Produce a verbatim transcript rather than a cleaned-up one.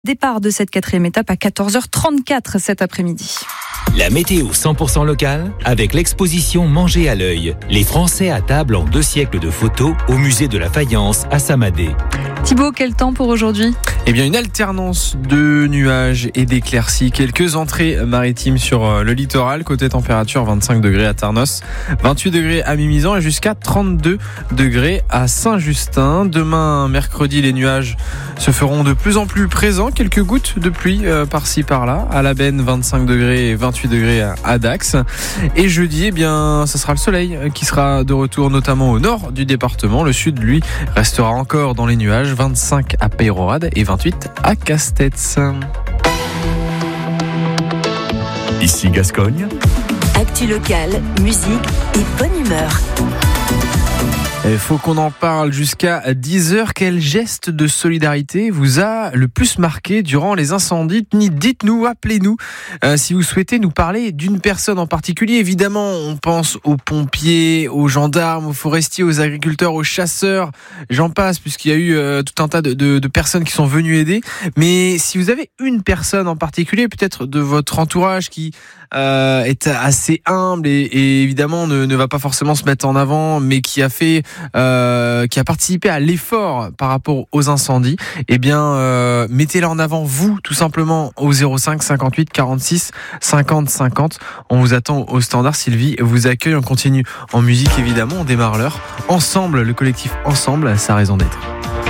Départ de cette quatrième étape à quatorze heures trente-quatre cet après-midi. La météo cent pour cent locale avec l'exposition Manger à l'œil. Les Français à table en deux siècles de photos au musée de la faïence à Samadé. Thibaut, quel temps pour aujourd'hui ? Eh bien, une alternance de nuages et d'éclaircies. Quelques entrées maritimes sur le littoral. Côté température, vingt-cinq degrés à Tarnos, vingt-huit degrés à Mimizan et jusqu'à trente-deux degrés à Saint-Justin. Demain, mercredi, les nuages se feront de plus en plus présents. Quelques gouttes de pluie euh, par-ci par-là. À la Benne, vingt-cinq degrés et vingt-huit degrés à Dax. Et jeudi, eh bien, ce sera le soleil qui sera de retour, notamment au nord du département. Le sud, lui, restera encore dans les nuages. vingt-cinq à Peyrehorade et vingt-huit à Castets. Ici Gascogne. Actu locale, musique et bonne humeur. Il faut qu'on en parle jusqu'à dix heures. Quel geste de solidarité vous a le plus marqué durant les incendies ? Dites-nous, appelez-nous euh, si vous souhaitez nous parler d'une personne en particulier. Évidemment, on pense aux pompiers, aux gendarmes, aux forestiers, aux agriculteurs, aux chasseurs. J'en passe, puisqu'il y a eu euh, tout un tas de, de, de personnes qui sont venues aider. Mais si vous avez une personne en particulier, peut-être de votre entourage qui euh, est assez humble et, et évidemment ne, ne va pas forcément se mettre en avant, mais qui a fait Euh, qui a participé à l'effort par rapport aux incendies, eh bien euh, mettez-la en avant vous tout simplement au zéro cinq cinquante-huit quarante-six cinquante cinquante. On vous attend au standard. Sylvie vous accueille. On continue en musique évidemment, on démarre l'heure ensemble, le collectif Ensemble, sa raison d'être.